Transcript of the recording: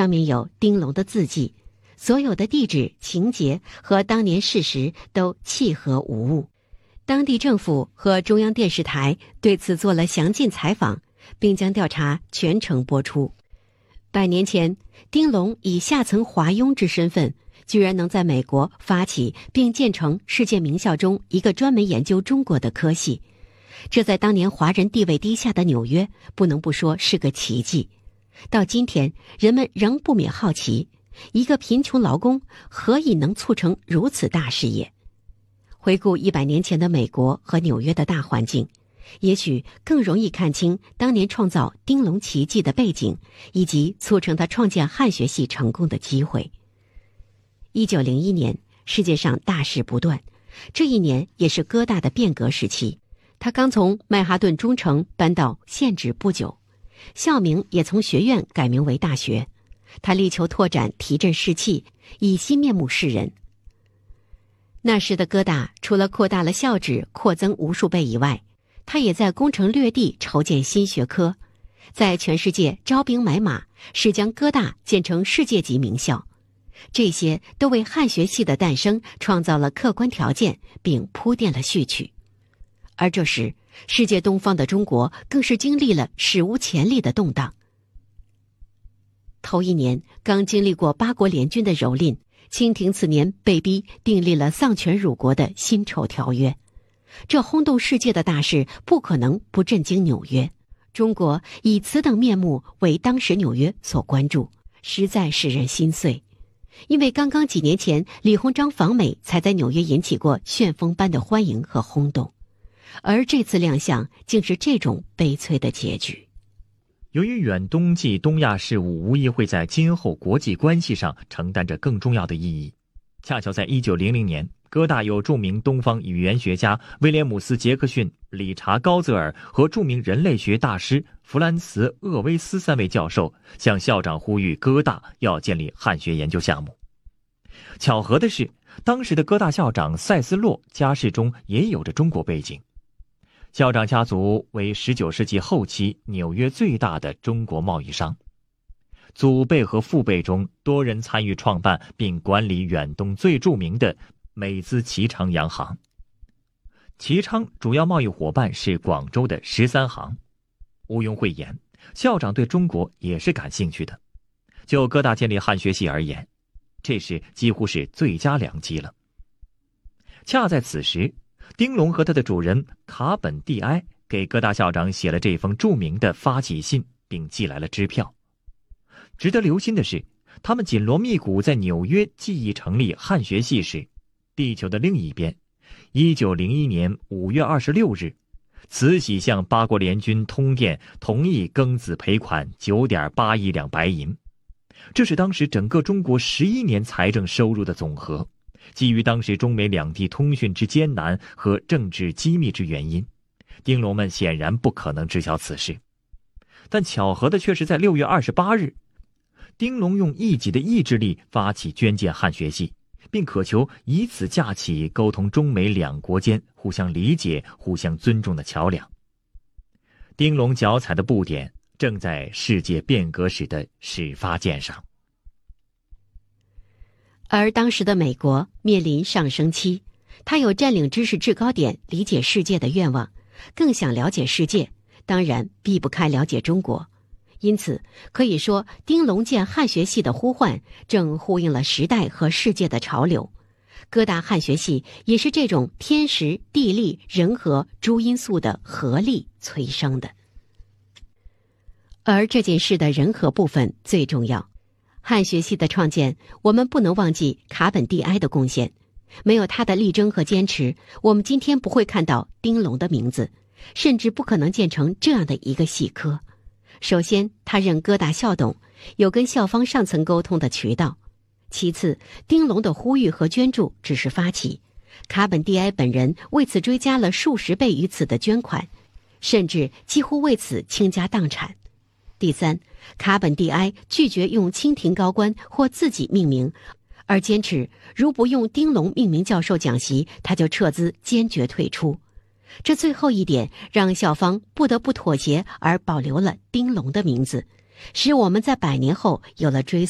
上面有丁龙的字迹，所有的地址、情节和当年事实都契合无误。当地政府和中央电视台对此做了详尽采访，并将调查全程播出。100年前，丁龙以下层华庸之身份，居然能在美国发起并建成世界名校中一个专门研究中国的科系，这在当年华人地位低下的纽约，不能不说是个奇迹。到今天，人们仍不免好奇，一个贫穷劳工何以能促成如此大事业？回顾100年前的美国和纽约的大环境，也许更容易看清当年创造丁龙奇迹的背景，以及促成他创建汉学系成功的机会。1901年，世界上大事不断，这一年也是哥大的变革时期。他刚从曼哈顿中城搬到现址不久，校名也从学院改名为大学。他力求拓展，提振士气，以新面目示人。那时的哥大除了扩大了校址，扩增无数倍以外，他也在攻城略地，筹建新学科，在全世界招兵买马，是将哥大建成世界级名校。这些都为汉学系的诞生创造了客观条件，并铺垫了序曲。而这时，世界东方的中国更是经历了史无前例的动荡。头一年刚经历过8国联军的蹂躏，清廷此年被逼订立了丧权辱国的辛丑条约。这轰动世界的大事不可能不震惊纽约。中国以此等面目为当时纽约所关注，实在使人心碎。因为刚刚几年前李鸿章访美才在纽约引起过旋风般的欢迎和轰动，而这次亮相竟是这种悲催的结局。 由于远东暨东亚事务无疑会在今后国际关系上承担着更重要的意义，恰巧在1900年，哥大有著名东方语言学家威廉姆斯·杰克逊、理查·高泽尔和著名人类学大师弗兰茨·厄维斯3位教授向校长呼吁哥大要建立汉学研究项目。巧合的是，当时的哥大校长塞斯洛家世中也有着中国背景。校长家族为19世纪后期纽约最大的中国贸易商，祖辈和父辈中多人参与创办并管理远东最著名的美资齐昌洋行。齐昌主要贸易伙伴是广州的13行。毋庸讳言，校长对中国也是感兴趣的。就哥大建立汉学系而言，这时几乎是最佳良机了。恰在此时，丁龙和他的主人卡本蒂埃给哥大校长写了这封著名的发起信，并寄来了支票。值得留心的是，他们紧锣密鼓在纽约记忆成立汉学系时，地球的另一边，1901年5月26日，慈禧向8国联军通电，同意庚子赔款9.8亿两白银。这是当时整个中国11年财政收入的总和。基于当时中美两地通讯之艰难和政治机密之原因，丁龙们显然不可能知晓此事。但巧合的却是在6月28日，丁龙用一己的意志力发起捐建汉学系，并渴求以此架起沟通中美两国间互相理解、互相尊重的桥梁。丁龙脚踩的步点正在世界变革史的始发键上。 而当时的美国面临上升期，他有占领知识制高点、理解世界的愿望，更想了解世界，当然避不开了解中国。因此，可以说丁龙建汉学系的呼唤正呼应了时代和世界的潮流。哥大汉学系也是这种天时、地利、人和诸因素的合力催生的。而这件事的人和部分最重要。汉学系的创建，我们不能忘记卡本蒂埃的贡献。没有他的力争和坚持，我们今天不会看到丁龙的名字，甚至不可能建成这样的一个系科。首先，他任哥大校董，有跟校方上层沟通的渠道。其次，丁龙的呼吁和捐助只是发起，卡本蒂埃本人为此追加了数十倍于此的捐款，甚至几乎为此倾家荡产。第三，卡本蒂埃拒绝用清廷高官或自己命名，而坚持如不用丁龙命名教授讲习，他就撤资，坚决退出。这最后一点让校方不得不妥协，而保留了丁龙的名字，使我们在100年后有了追